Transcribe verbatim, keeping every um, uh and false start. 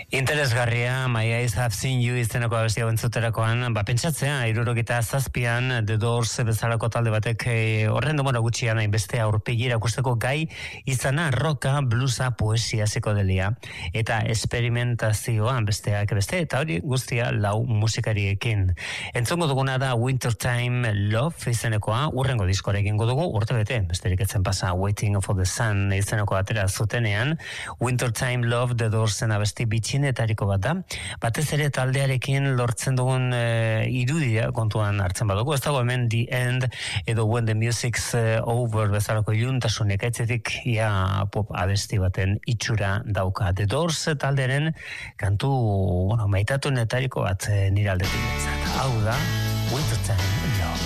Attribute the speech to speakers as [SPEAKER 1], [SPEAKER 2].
[SPEAKER 1] Interesgarria, My Eyes Have Seen You izeneko abestia entzuterakoan, ba, pentsatzea, irurogita zazpian The Doors bezalako talde batek eh, horren demora gutxian hainbeste aurpegira ikusteko gai izana rocka, bluesa, poesia, psikodelia eta esperimentazioan besteak beste, eta hori guztia lau musikariekin. Entzongo duguna da Wintertime Love izenekoa, urrengo diskorekin dugu, urte bete, besterik etzen pasa Waiting for the Sun izeneko atera zutenean, Wintertime Love The Doorsen abesti bitxinetariko bat da, batez ere taldearekin lortzen dugun e, irudia kontuan hartzen badugu, ez dago hemen The End edo When the Music's uh, Over bezalako iluntasunek aitzetik ia pop abesti baten itxura dauka. The Doors taldearen kantu, bueno, maitatu netariko bat e, nire aldetik. Hau da Wintertime Love.